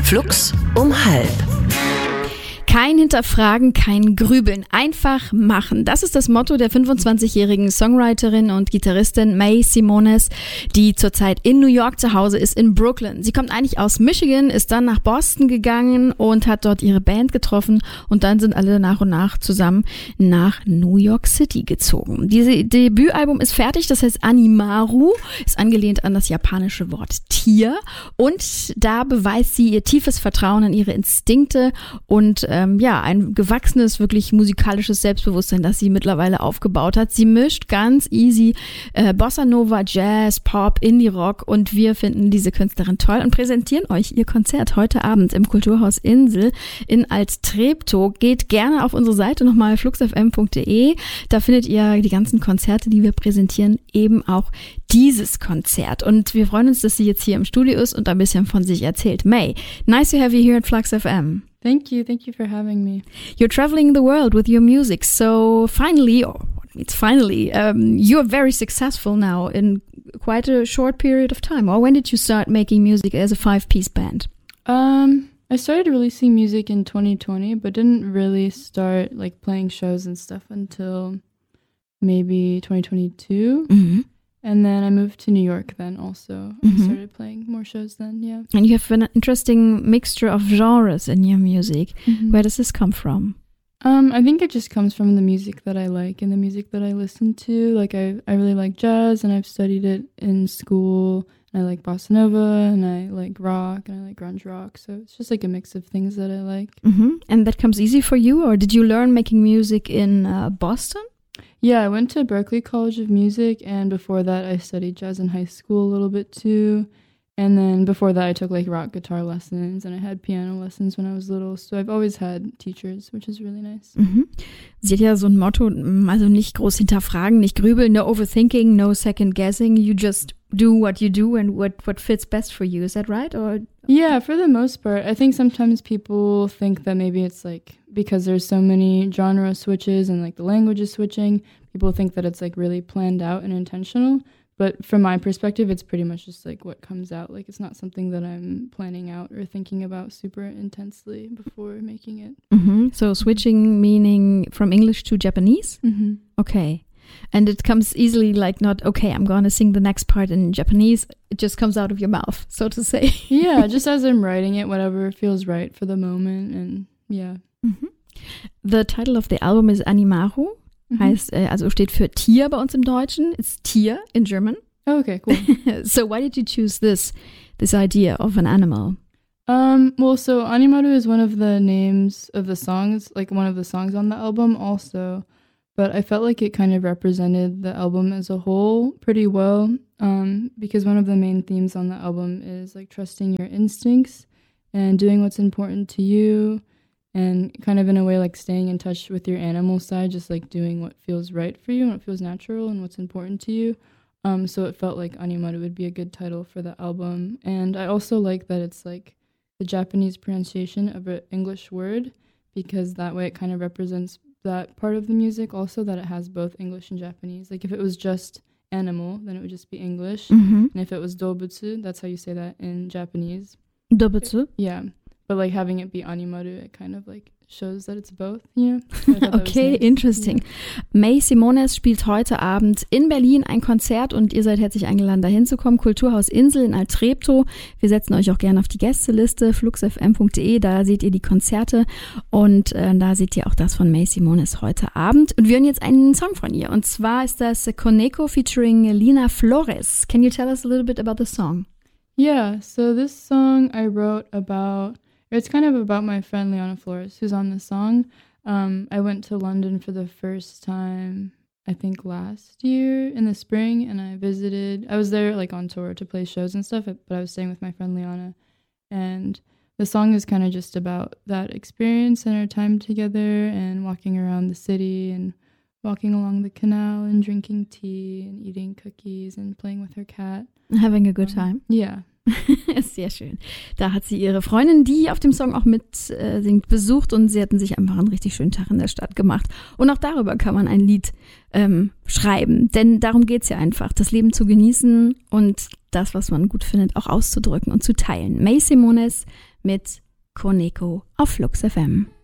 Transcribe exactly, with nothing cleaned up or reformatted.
Flux um halb. Kein Hinterfragen, kein Grübeln, einfach machen. Das ist das Motto der fünfundzwanzigjährigen Songwriterin und Gitarristin Mae Simones, die zurzeit in New York zu Hause ist, in Brooklyn. Sie kommt eigentlich aus Michigan, ist dann nach Boston gegangen und hat dort ihre Band getroffen und dann sind alle nach und nach zusammen nach New York City gezogen. Dieses Debütalbum ist fertig, das heißt Animaru, ist angelehnt an das japanische Wort Tier und da beweist sie ihr tiefes Vertrauen in ihre Instinkte und ähm, ja, ein gewachsenes, wirklich musikalisches Selbstbewusstsein, das sie mittlerweile aufgebaut hat. Sie mischt ganz easy äh, Bossa Nova, Jazz, Pop, Indie-Rock und wir finden diese Künstlerin toll und präsentieren euch ihr Konzert heute Abend im Kulturhaus Insel in Alt-Treptow. Geht gerne auf unsere Seite nochmal flux f m punkt d e. Da findet ihr die ganzen Konzerte, die wir präsentieren, eben auch dieses Konzert. Und wir freuen uns, dass sie jetzt hier im Studio ist und ein bisschen von sich erzählt. Mae, nice to have you here at Flux F M. Thank you. Thank you for having me. You're traveling the world with your music. So finally, or it's finally, um, you're very successful now in quite a short period of time. Or when did you start making music as a five-piece band? Um, I started releasing music in twenty twenty, but didn't really start like playing shows and stuff until maybe twenty twenty-two. Mm-hmm. And then I moved to New York then also. Mm-hmm. I started playing more shows then, yeah. And you have an interesting mixture of genres in your music. Mm-hmm. Where does this come from? Um, I think it just comes from the music that I like and the music that I listen to. Like I, I really like jazz and I've studied it in school. I like bossa nova and I like rock and I like grunge rock. So it's just like a mix of things that I like. Mm-hmm. And that comes easy for you? Or did you learn making music in uh, Boston? Yeah, I went to Berklee College of Music, and before that I studied jazz in high school a little bit too. And then before that I took like rock guitar lessons and I had piano lessons when I was little. So I've always had teachers, which is really nice. Mhm. Sie hat ja so ein Motto, also nicht groß hinterfragen, nicht grübeln, no overthinking, no second guessing. You just do what you do and what, what fits best for you. Is that right? Or yeah, for the most part. I think sometimes people think that maybe it's like because there's so many genre switches and like the language is switching, people think that it's like really planned out and intentional. But from my perspective, it's pretty much just like what comes out. Like it's not something that I'm planning out or thinking about super intensely before making it. Mm-hmm. So switching meaning from English to Japanese? Mm-hmm. Okay. And it comes easily like not, okay, I'm going to sing the next part in Japanese. It just comes out of your mouth, so to say. Yeah, just as I'm writing it, whatever feels right for the moment. And yeah. Mm-hmm. The title of the album is Animaru. Mhm. Heißt, äh, also steht für Tier bei uns im Deutschen. It's Tier in German. Oh, okay, cool. So why did you choose this, this idea of an animal? Um, well, so Animaru is one of the names of the songs, like one of the songs on the album also. But I felt like it kind of represented the album as a whole pretty well, um, because one of the main themes on the album is like trusting your instincts and doing what's important to you. And kind of in a way like staying in touch with your animal side, just like doing what feels right for you and what feels natural and what's important to you. Um, so it felt like Animaru would be a good title for the album. And I also like that it's like the Japanese pronunciation of an English word, because that way it kind of represents that part of the music also, that it has both English and Japanese. Like if it was just animal, then it would just be English. Mm-hmm. And if it was dobutsu, that's how you say that in Japanese. Dobutsu? Yeah. But like having it be Animaru, it kind of like shows that it's both, you know? So Okay, nice. interesting. Yeah. Mae Simones spielt heute Abend in Berlin ein Konzert und ihr seid herzlich eingeladen, da hinzukommen. Kulturhaus Insel in Alt-Treptow. Wir setzen euch auch gerne auf die Gästeliste, flux f m punkt d e, da seht ihr die Konzerte und äh, da seht ihr auch das von Mae Simones heute Abend. Und wir hören jetzt einen Song von ihr und zwar ist das Koneko featuring Lina Flores. Can you tell us a little bit about the song? Yeah, so this song I wrote about, it's kind of about my friend Liana Flores, who's on the song. Um, I went to London for the first time, I think last year in the spring, and I visited, I was there like on tour to play shows and stuff, but I was staying with my friend Liana. And the song is kind of just about that experience and our time together and walking around the city and walking along the canal and drinking tea and eating cookies and playing with her cat. Having a good time. Yeah. Sehr schön. Da hat sie ihre Freundin, die auf dem Song auch mit äh, singt, besucht und sie hatten sich einfach einen richtig schönen Tag in der Stadt gemacht. Und auch darüber kann man ein Lied ähm, schreiben, denn darum geht's ja einfach, das Leben zu genießen und das, was man gut findet, auch auszudrücken und zu teilen. May Simones mit Koneko auf Flux F M.